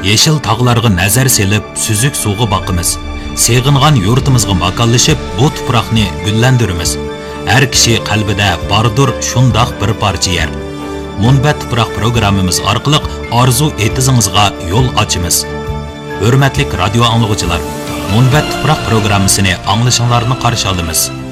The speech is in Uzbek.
Yeşil tağlarga nazar selib, süzük suğu baqimiz. Seg'ingan yurtimizga makonlashib, bu tuproqni gullandiramiz. Har kishi qalbida bordir shundoq bir parcha yer. Munbat tuproq programmamiz orqali orzu etizingizga yo'l ochamiz. Hurmatli radio anglovchilar, Munbat tuproq programmasini anglashinglarni qarshi olamiz.